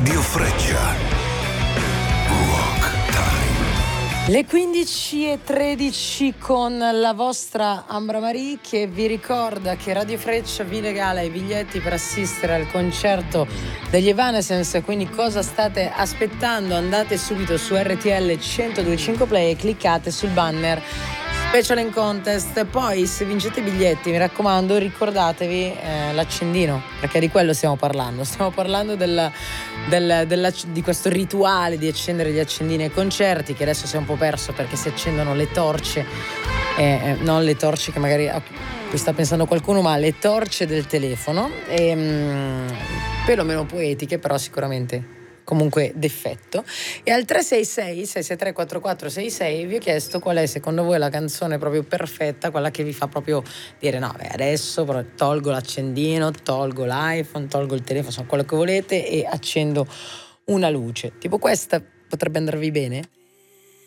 Radio Freccia. Rock Time. Le 15:13 con la vostra Ambra Marie, che vi ricorda che Radio Freccia vi regala i biglietti per assistere al concerto degli Evanescence. Quindi cosa state aspettando? Andate subito su RTL 102.5 Play e cliccate sul banner Special in Contest. Poi se vincete i biglietti, mi raccomando, ricordatevi l'accendino, perché di quello stiamo parlando. Stiamo parlando di questo rituale di accendere gli accendini ai concerti, che adesso si è un po' perso perché si accendono le torce, non le torce che magari a cui sta pensando qualcuno, ma le torce del telefono, perlomeno poetiche, però sicuramente comunque d'effetto. E al 366 663 4466 vi ho chiesto qual è secondo voi la canzone proprio perfetta, quella che vi fa proprio dire no, adesso tolgo l'accendino, tolgo l'iPhone, tolgo il telefono, quello che volete, e accendo una luce. Tipo questa potrebbe andarvi bene?